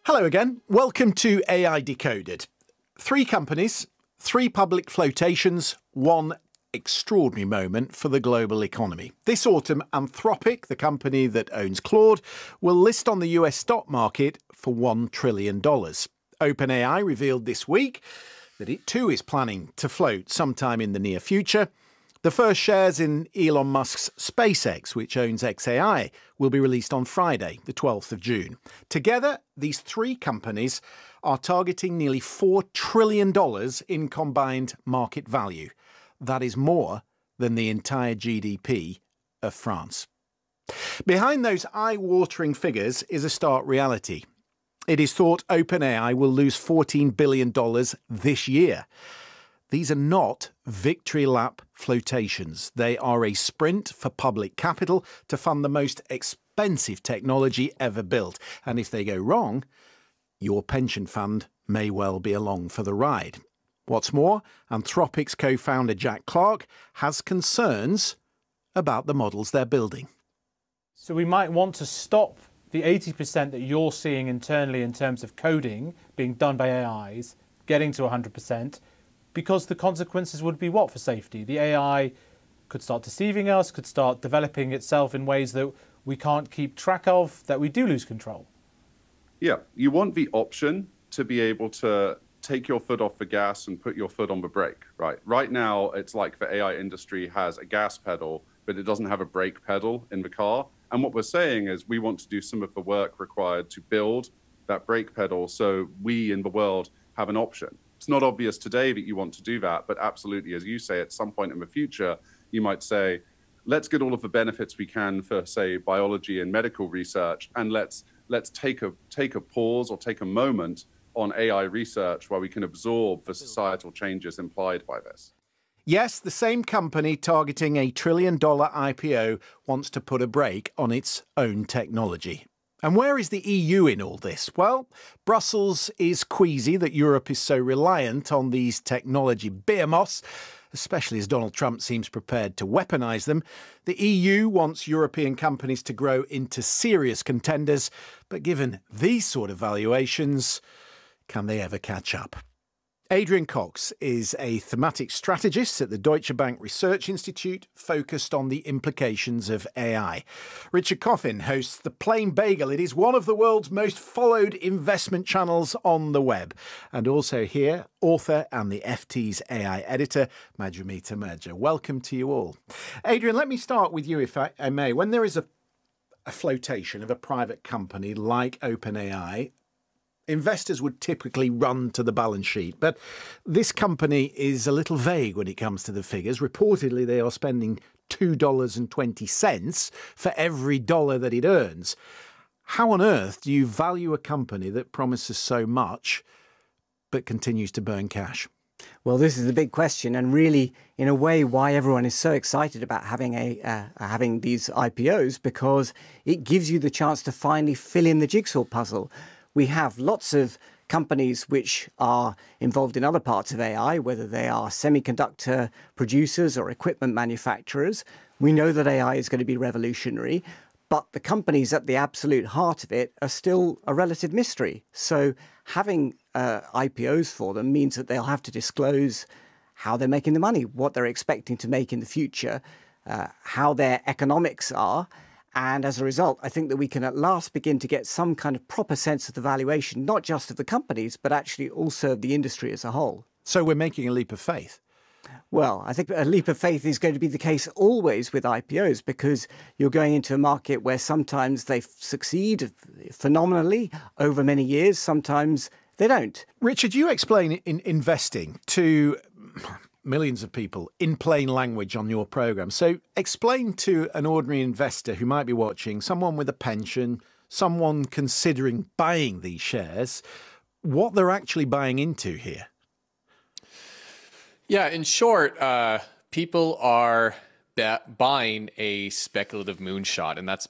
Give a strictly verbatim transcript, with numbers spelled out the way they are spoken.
Hello again. Welcome to A I Decoded. Three companies, three public flotations, one extraordinary moment for the global economy. This autumn, Anthropic, the company that owns Claude, will list on the U S stock market for one trillion dollars. OpenAI revealed this week that it too is planning to float sometime in the near future. The first shares in Elon Musk's SpaceX, which owns xAI, will be released on Friday, the twelfth of June. Together, these three companies are targeting nearly four trillion dollars in combined market value. That is more than the entire G D P of France. Behind those eye-watering figures is a stark reality. It is thought OpenAI will lose fourteen billion dollars this year. These are not victory lap flotations. They are a sprint for public capital to fund the most expensive technology ever built. And if they go wrong, your pension fund may well be along for the ride. What's more, Anthropic's co-founder Jack Clark has concerns about the models they're building. So we might want to stop the eighty percent that you're seeing internally in terms of coding being done by A Is, getting to one hundred percent. Because the consequences would be what for safety? The A I could start deceiving us, could start developing itself in ways that we can't keep track of, that we do lose control. Yeah, you want the option to be able to take your foot off the gas and put your foot on the brake, right? Right now, it's like the A I industry has a gas pedal, but it doesn't have a brake pedal in the car. And what we're saying is we want to do some of the work required to build that brake pedal so we in the world have an option. It's not obvious today that you want to do that, but absolutely, as you say, at some point in the future, you might say, let's get all of the benefits we can for, say, biology and medical research, and let's let's take a take a pause or take a moment on A I research where we can absorb the societal changes implied by this. Yes, the same company targeting a trillion dollar I P O wants to put a brake on its own technology. And where is the E U in all this? Well, Brussels is queasy that Europe is so reliant on these technology behemoths, especially as Donald Trump seems prepared to weaponize them. The E U wants European companies to grow into serious contenders, but given these sort of valuations, can they ever catch up? Adrian Cox is a thematic strategist at the Deutsche Bank Research Institute, focused on the implications of A I. Richard Coffin hosts The Plain Bagel. It is one of the world's most followed investment channels on the web. And also here, author and the F T's A I editor, Madhumita Murja. Welcome to you all. Adrian, let me start with you, if I, I may. When there is a, a flotation of a private company like OpenAI, investors would typically run to the balance sheet, but this company is a little vague when it comes to the figures. Reportedly, they are spending two dollars and twenty cents for every dollar that it earns. How on earth do you value a company that promises so much but continues to burn cash? Well, this is the big question, and really, in a way, why everyone is so excited about having a uh, having these I P Os, because it gives you the chance to finally fill in the jigsaw puzzle. We have lots of companies which are involved in other parts of A I, whether they are semiconductor producers or equipment manufacturers. We know that A I is going to be revolutionary, but the companies at the absolute heart of it are still a relative mystery. So having uh, I P Os for them means that they'll have to disclose how they're making the money, what they're expecting to make in the future, uh, how their economics are. And as a result, I think that we can at last begin to get some kind of proper sense of the valuation, not just of the companies, but actually also of the industry as a whole. So we're making a leap of faith. Well, I think a leap of faith is going to be the case always with I P Os, because you're going into a market where sometimes they succeed phenomenally over many years, sometimes they don't. Richard, you explain in investing to millions of people in plain language on your program. So explain to an ordinary investor who might be watching, someone with a pension, someone considering buying these shares, what they're actually buying into here. Yeah, in short, uh, people are buying a speculative moonshot, and that's